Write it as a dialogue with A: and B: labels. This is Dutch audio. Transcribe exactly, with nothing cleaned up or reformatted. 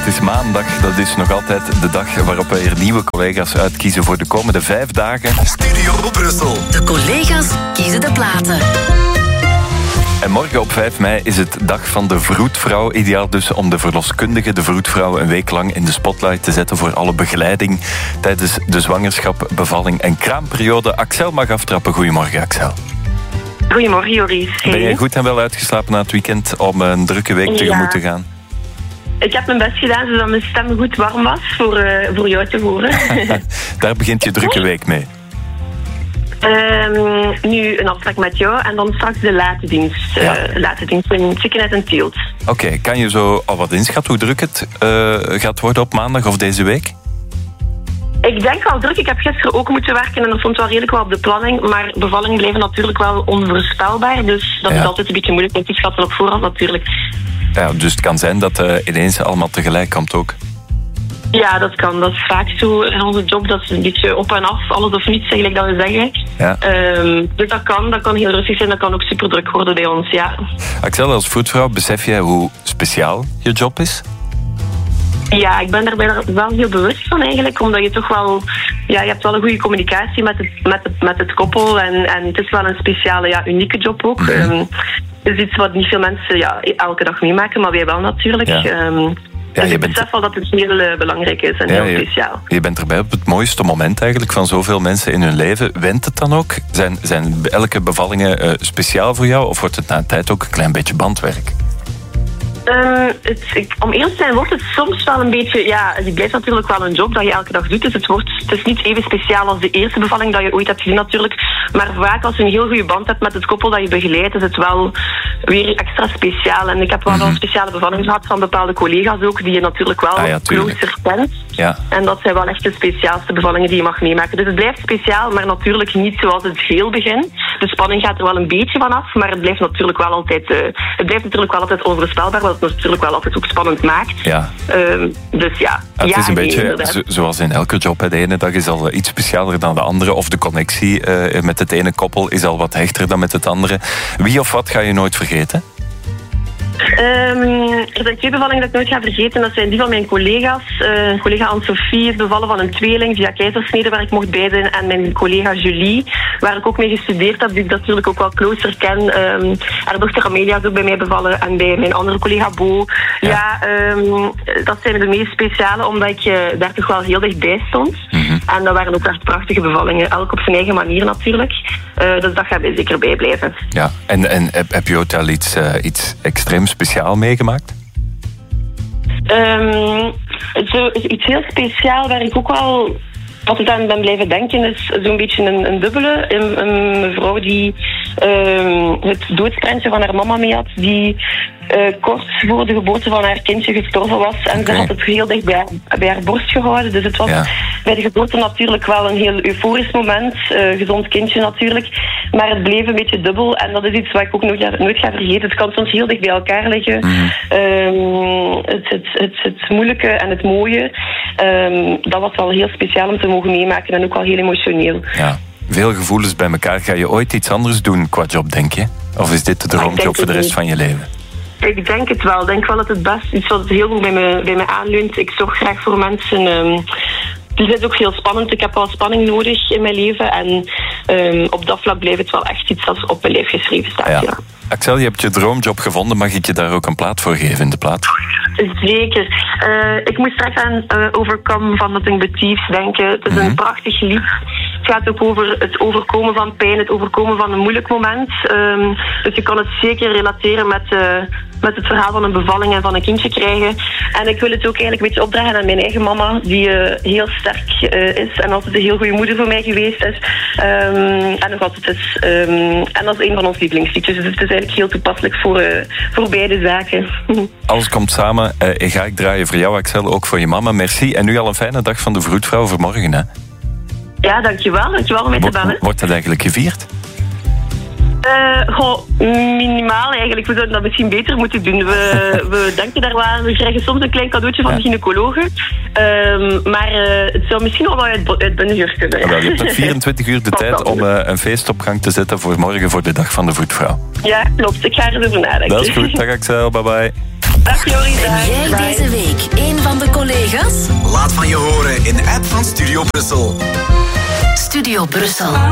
A: Het is maandag, dat is nog altijd de dag waarop wij er nieuwe collega's uitkiezen voor de komende vijf dagen.
B: Studio Brussel.
C: De collega's kiezen de platen.
A: En morgen op vijf mei is het dag van de vroedvrouw. Ideaal dus om de verloskundige, de vroedvrouw, een week lang in de spotlight te zetten voor alle begeleiding tijdens de zwangerschap, bevalling en kraamperiode. Axel mag aftrappen. Goedemorgen, Axel.
D: Goedemorgen, Joris. Hey.
A: Ben jij goed en wel uitgeslapen na het weekend om een drukke week tegemoet te gaan?
D: Ik heb mijn best gedaan zodat mijn stem goed warm was voor, uh, voor jou te horen.
A: Daar begint je drukke week mee.
D: Um, nu een afspraak met jou en dan straks de late dienst. Uh,
A: Ja.
D: late dienst in Chickenhead en Tielt.
A: Oké, okay, kan je zo al wat inschatten hoe druk het uh, gaat worden op maandag of deze week?
D: Ik denk wel druk. Ik heb gisteren ook moeten werken en dat stond wel redelijk wel op de planning. Maar bevallingen blijven natuurlijk wel onvoorspelbaar. Dus dat
A: Ja.
D: is altijd een beetje moeilijk om te schatten op voorhand natuurlijk.
A: Ja, dus het kan zijn dat uh, ineens allemaal tegelijk komt ook.
D: Ja, dat kan. Dat is vaak zo in onze job. Dat is een beetje op en af. Alles of niets, eigenlijk dat we zeggen.
A: Ja.
D: Um, dus dat kan. Dat kan heel rustig zijn. Dat kan ook super druk worden bij ons, ja.
A: Axel, als vroedvrouw, besef jij hoe speciaal je job is?
D: Ja, ik ben daarbij wel heel bewust van eigenlijk. Omdat je toch wel... Ja, je hebt wel een goede communicatie met het, met het, met het koppel. En, en het is wel een speciale, ja, unieke job ook.
A: Mm-hmm.
D: Um, het is iets wat niet veel mensen ja, elke dag meemaken. Maar wij wel natuurlijk.
A: Ja.
D: Um,
A: Ja,
D: dus
A: je
D: ik
A: bent-
D: besef wel dat het heel uh, belangrijk is en
A: Ja,
D: heel
A: je-
D: speciaal.
A: Je bent erbij op het mooiste moment eigenlijk van zoveel mensen in hun leven. Went het dan ook? Zijn, zijn elke bevallingen uh, speciaal voor jou? Of wordt het na een tijd ook een klein beetje bandwerk?
D: Um, het, ik, om eerlijk te zijn wordt het soms wel een beetje... Ja, het blijft natuurlijk wel een job dat je elke dag doet. Dus het, wordt, het is niet even speciaal als de eerste bevalling dat je ooit hebt gezien natuurlijk. Maar vaak als je een heel goede band hebt met het koppel dat je begeleidt, is het wel weer extra speciaal. En ik heb wel
A: Mhm.
D: een speciale bevalling gehad van bepaalde collega's ook, die je natuurlijk wel
A: Ah ja, tuurlijk.
D: closer kent.
A: Ja.
D: En dat zijn wel echt de speciaalste bevallingen die je mag meemaken. Dus het blijft speciaal, maar natuurlijk niet zoals het heel begin. De spanning gaat er wel een beetje vanaf, maar het blijft natuurlijk wel altijd, uh, het blijft natuurlijk wel altijd onvoorspelbaar, wat het natuurlijk wel altijd ook spannend maakt.
A: Ja.
D: Um, dus ja.
A: Ah, het
D: ja,
A: is een
D: nee,
A: beetje
D: inderdaad.
A: zo- zoals in elke job. Hè. De ene dag is al iets specialer dan de andere. Of de connectie uh, met het ene koppel is al wat hechter dan met het andere. Wie of wat ga je nooit vergeten?
D: Um, er zijn twee bevallingen dat ik nooit ga vergeten. Dat zijn die van mijn collega's. Uh, collega Anne-Sophie is bevallen van een tweeling via keizersnede waar ik mocht bij zijn. En mijn collega Julie, waar ik ook mee gestudeerd heb, die ik natuurlijk ook wel closer ken. Um, haar dochter Amelia is ook bij mij bevallen. En bij mijn andere collega Bo. Ja, ja um, dat zijn de meest speciale, omdat ik uh, daar toch wel heel dichtbij stond.
A: Mm-hmm.
D: En dat waren ook echt prachtige bevallingen. Elk op zijn eigen manier natuurlijk. Uh, dus dat gaat mij zeker bijblijven.
A: Ja. En, en heb, heb je ook al iets, uh, iets extreem speciaal meegemaakt?
D: Um, zo, iets heel speciaal waar ik ook wel altijd aan ben blijven denken is zo'n beetje een, een dubbele. Een, een mevrouw die um, het doodsprentje van haar mama mee had, die uh, kort voor de geboorte van haar kindje gestorven was. En
A: Oké.
D: ze had het heel dicht bij haar, bij haar borst gehouden. Dus het was
A: Ja.
D: bij de geboorte natuurlijk wel een heel euforisch moment. Uh, gezond kindje natuurlijk. Maar het bleef een beetje dubbel. En dat is iets wat ik ook nooit, nooit ga vergeten. Het kan soms heel dicht bij elkaar liggen.
A: Mm.
D: Um, het, het, het, het moeilijke en het mooie. Um, dat was wel heel speciaal om te mogen meemaken. En ook wel heel emotioneel.
A: Ja. Veel gevoelens bij elkaar. Ga je ooit iets anders doen qua job, denk je? Of is dit de
D: Ik denk
A: droomjob voor de
D: het
A: rest
D: niet.
A: van je leven?
D: Ik denk het wel. Ik denk wel dat het best iets wat heel goed bij me, bij me aanleunt. Ik zorg graag voor mensen. Um, het is ook heel spannend. Ik heb wel spanning nodig in mijn leven. En um, op dat vlak blijft het wel echt iets dat op mijn lijf geschreven staat.
A: Ja.
D: Ja.
A: Axel, je hebt je droomjob gevonden. Mag ik je daar ook een plaat voor geven in de plaat?
D: Zeker. Uh, ik moest straks aan uh, Overcome van Nothing But Thieves denken. Het is
A: Mm-hmm.
D: een prachtig lied. Het gaat ook over het overkomen van pijn, het overkomen van een moeilijk moment. Um, dus je kan het zeker relateren met, uh, met het verhaal van een bevalling en van een kindje krijgen. En ik wil het ook eigenlijk een beetje opdragen aan mijn eigen mama, die uh, heel sterk uh, is en altijd een heel goede moeder voor mij geweest is. Um, en nog altijd is. Um, en dat is een van onze lievelingsliedjes. Dus het is eigenlijk heel toepasselijk voor, uh, voor beide zaken.
A: Alles komt samen. Uh, ga ik draaien voor jou, Axel, ook voor je mama. Merci. En nu al een fijne dag van de vroedvrouw voor morgen, hè?
D: Ja, dankjewel. Dankjewel om mij te
A: Wordt,
D: bellen.
A: wordt dat eigenlijk gevierd?
D: Uh, goh, minimaal eigenlijk. We zouden dat misschien beter moeten doen. We, we denken daar wel aan. We krijgen soms een klein cadeautje van
A: Ja.
D: de gynaecologen. Um, maar uh, het zou misschien wel wat uit, uit binnenhuur kunnen.
A: Ja, wel, je hebt nog vierentwintig uur de
D: Dat
A: tijd
D: kan.
A: om uh, een feest op gang te zetten voor morgen, voor de dag van de vroedvrouw.
D: Ja, klopt. Ik ga er over nadenken.
A: Dat is goed. Dag Axel, bye bye.
D: Dag Joris.
C: Ben jij
D: Bye.
C: deze week een van de Vegas?
B: Laat van je horen in de app van Studio Brussel.
C: Studio Brussel.